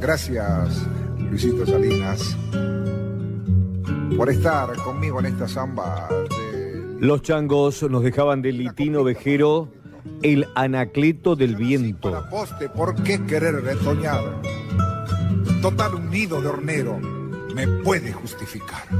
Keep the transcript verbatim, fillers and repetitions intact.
Gracias, Luisito Salinas, por estar conmigo en esta samba. De... Los changos nos dejaban de Litino Vejero el Anacleto del Viento. Para poste, ¿por qué querer retoñar? Total, un nido de hornero me puede justificar.